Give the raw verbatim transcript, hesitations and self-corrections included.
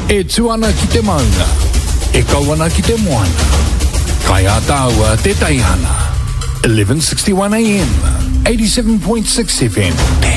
E tuana ki te maunga, e kawana ki te moana. Kai a tāua te taihana. eleven sixty-one A M, eighty-seven point six F M.